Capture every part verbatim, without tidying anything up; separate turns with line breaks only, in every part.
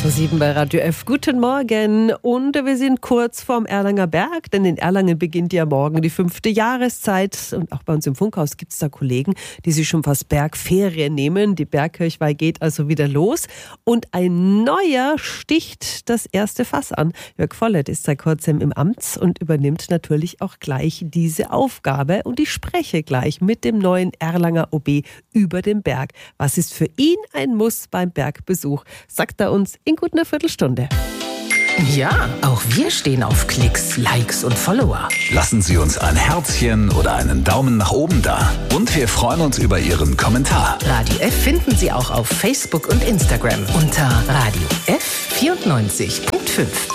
Vor sieben bei Radio F. Guten Morgen. Und wir sind kurz vorm Erlanger Berg, denn in Erlangen beginnt ja morgen die fünfte Jahreszeit. Und auch bei uns im Funkhaus gibt es da Kollegen, die sich schon fast Bergferien nehmen. Die Bergkirchweih geht also wieder los. Und ein neuer sticht das erste Fass an. Jörg Vollert ist seit kurzem im Amt und übernimmt natürlich auch gleich diese Aufgabe. Und ich spreche gleich mit dem neuen Erlanger O B über den Berg. Was ist für ihn ein Muss beim Bergbesuch, sagt er uns in gut einer Viertelstunde.
Ja, auch wir stehen auf Klicks, Likes und Follower.
Lassen Sie uns ein Herzchen oder einen Daumen nach oben da. Und wir freuen uns über Ihren Kommentar.
Radio F finden Sie auch auf Facebook und Instagram unter Radio F vierundneunzig Komma fünf.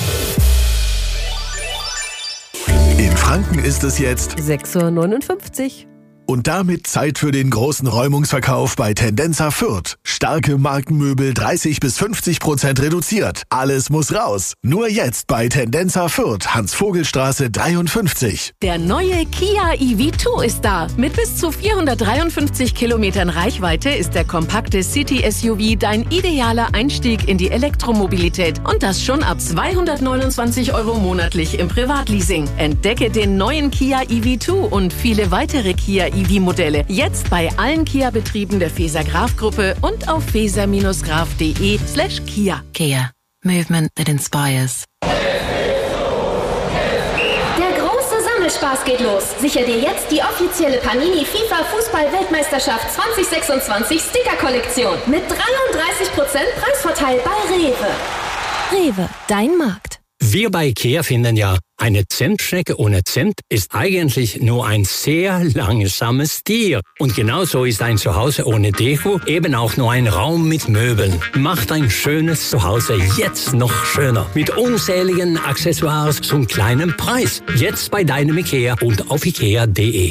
In Franken ist es jetzt
sechs Uhr neunundfünfzig.
Und damit Zeit für den großen Räumungsverkauf bei Tendenza Fürth. Starke Markenmöbel dreißig bis fünfzig Prozent reduziert. Alles muss raus. Nur jetzt bei Tendenza Fürth, Hans-Vogel-Straße dreiundfünfzig.
Der neue Kia E V zwei ist da. Mit bis zu vierhundertdreiundfünfzig Kilometern Reichweite ist der kompakte City-S U V dein idealer Einstieg in die Elektromobilität. Und das schon ab zweihundertneunundzwanzig Euro monatlich im Privatleasing. Entdecke den neuen Kia E V zwei und viele weitere Kia E V-Modelle jetzt bei allen Kia-Betrieben der Feser-Graf-Gruppe und auf feser-graf.de slash Kia.
Kia. Movement that inspires.
Der große Sammelspaß geht los. Sicher dir jetzt die offizielle Panini FIFA Fußball-Weltmeisterschaft zwanzig sechsundzwanzig Sticker-Kollektion mit dreiunddreißig Prozent Preisvorteil bei Rewe.
Rewe, dein Markt.
Wir bei Ikea finden ja, eine Zentstrecke ohne Cent ist eigentlich nur ein sehr langsames Tier. Und genauso ist ein Zuhause ohne Deko eben auch nur ein Raum mit Möbeln. Macht ein schönes Zuhause jetzt noch schöner. Mit unzähligen Accessoires zum kleinen Preis. Jetzt bei deinem Ikea und auf ikea punkt de.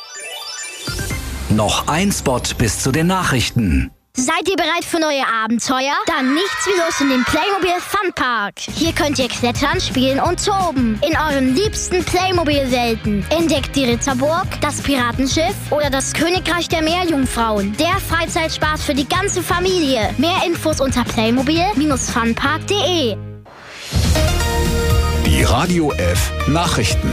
Noch ein Spot bis zu den Nachrichten.
Seid ihr bereit für neue Abenteuer? Dann nichts wie los in den Playmobil Funpark. Hier könnt ihr klettern, spielen und toben. In euren liebsten Playmobil-Welten. Entdeckt die Ritterburg, das Piratenschiff oder das Königreich der Meerjungfrauen. Der Freizeitspaß für die ganze Familie. Mehr Infos unter playmobil funpark punkt de.
Die Radio F Nachrichten.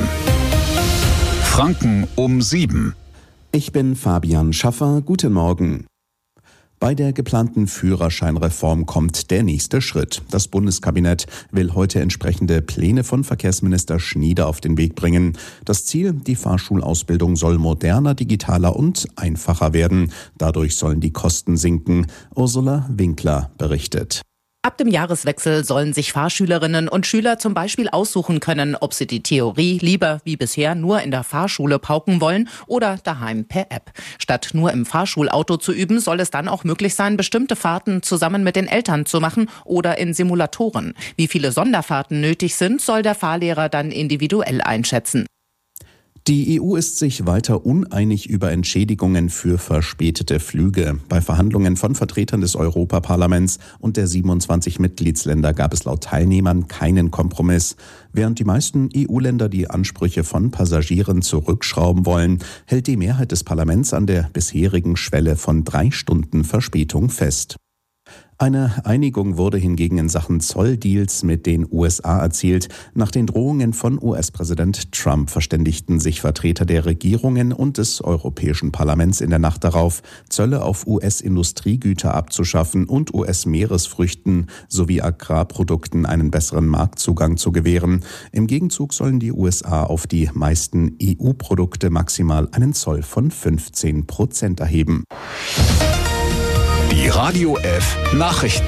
Franken um sieben.
Ich bin Fabian Schaffer. Guten Morgen. Bei der geplanten Führerscheinreform kommt der nächste Schritt. Das Bundeskabinett will heute entsprechende Pläne von Verkehrsminister Schnieder auf den Weg bringen. Das Ziel, die Fahrschulausbildung soll moderner, digitaler und einfacher werden. Dadurch sollen die Kosten sinken. Ursula Winkler berichtet.
Ab dem Jahreswechsel sollen sich Fahrschülerinnen und Schüler zum Beispiel aussuchen können, ob sie die Theorie lieber wie bisher nur in der Fahrschule pauken wollen oder daheim per App. Statt nur im Fahrschulauto zu üben, soll es dann auch möglich sein, bestimmte Fahrten zusammen mit den Eltern zu machen oder in Simulatoren. Wie viele Sonderfahrten nötig sind, soll der Fahrlehrer dann individuell einschätzen.
Die E U ist sich weiter uneinig über Entschädigungen für verspätete Flüge. Bei Verhandlungen von Vertretern des Europaparlaments und der siebenundzwanzig Mitgliedsländer gab es laut Teilnehmern keinen Kompromiss. Während die meisten E U-Länder die Ansprüche von Passagieren zurückschrauben wollen, hält die Mehrheit des Parlaments an der bisherigen Schwelle von drei Stunden Verspätung fest. Eine Einigung wurde hingegen in Sachen Zolldeals mit den U S A erzielt. Nach den Drohungen von U S-Präsident Trump verständigten sich Vertreter der Regierungen und des Europäischen Parlaments in der Nacht darauf, Zölle auf U S-Industriegüter abzuschaffen und U S-Meeresfrüchten sowie Agrarprodukten einen besseren Marktzugang zu gewähren. Im Gegenzug sollen die U S A auf die meisten E U-Produkte maximal einen Zoll von fünfzehn Prozent erheben.
Die Radio F Nachrichten.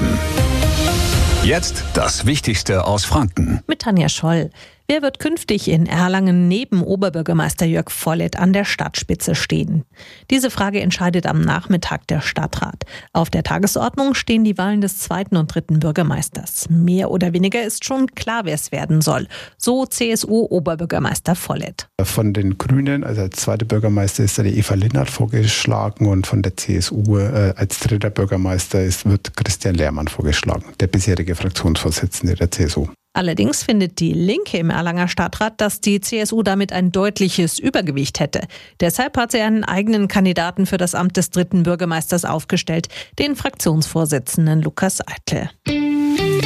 Jetzt das Wichtigste aus Franken.
Mit Tanja Scholl. Wer wird künftig in Erlangen neben Oberbürgermeister Jörg Vollert an der Stadtspitze stehen? Diese Frage entscheidet am Nachmittag der Stadtrat. Auf der Tagesordnung stehen die Wahlen des zweiten und dritten Bürgermeisters. Mehr oder weniger ist schon klar, wer es werden soll. So C S U-Oberbürgermeister Vollert.
Von den Grünen, also als zweiter Bürgermeister ist da die Eva Linnert vorgeschlagen und von der C S U äh, als dritter Bürgermeister ist, wird Christian Lehrmann vorgeschlagen, der bisherige Fraktionsvorsitzende der C S U.
Allerdings findet die Linke im Erlanger Stadtrat, dass die C S U damit ein deutliches Übergewicht hätte. Deshalb hat sie einen eigenen Kandidaten für das Amt des dritten Bürgermeisters aufgestellt, den Fraktionsvorsitzenden Lukas Eitel.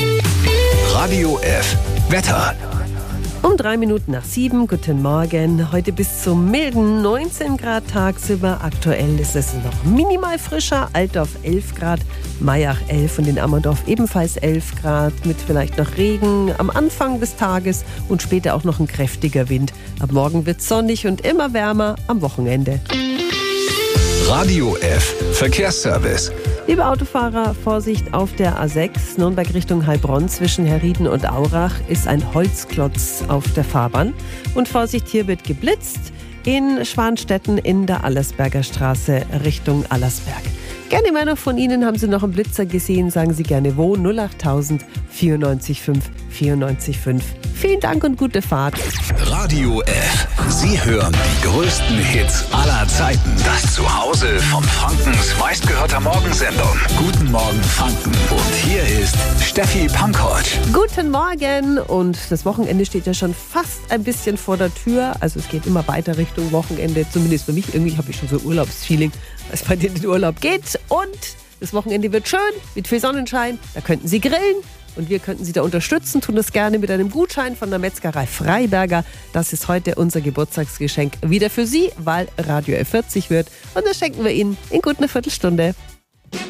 Radio F. Wetter.
Um drei Minuten nach sieben, guten Morgen. Heute bis zum milden neunzehn Grad tagsüber. Aktuell ist es noch minimal frischer. Altdorf elf Grad, Mayach elf und in Ammerndorf ebenfalls elf Grad. Mit vielleicht noch Regen am Anfang des Tages und später auch noch ein kräftiger Wind. Ab morgen wird es sonnig und immer wärmer am Wochenende.
Radio F. Verkehrsservice.
Liebe Autofahrer, Vorsicht auf der A sechs, Nürnberg Richtung Heilbronn zwischen Herrieden und Aurach ist ein Holzklotz auf der Fahrbahn. Und Vorsicht, hier wird geblitzt in Schwanstetten in der Allersberger Straße Richtung Allersberg. Gerne mehr noch von Ihnen. Haben Sie noch einen Blitzer gesehen? Sagen Sie gerne wo. null achttausend vierundneunzig fünf vierundneunzig fünf. Vielen Dank und gute Fahrt.
Radio F. Sie hören die größten Hits aller Zeiten. Das Zuhause von Frankens meistgehörter Morgensendung. Guten Morgen Franken. Und hier ist Steffi Pankovic.
Guten Morgen. Und das Wochenende steht ja schon fast ein bisschen vor der Tür. Also es geht immer weiter Richtung Wochenende. Zumindest für mich. Irgendwie habe ich schon so Urlaubsfeeling, als bei denen in den Urlaub geht. Und das Wochenende wird schön, mit viel Sonnenschein. Da könnten Sie grillen. Und wir könnten Sie da unterstützen, tun das gerne mit einem Gutschein von der Metzgerei Freiberger. Das ist heute unser Geburtstagsgeschenk wieder für Sie, weil Radio F vierzig wird. Und das schenken wir Ihnen in gut einer Viertelstunde.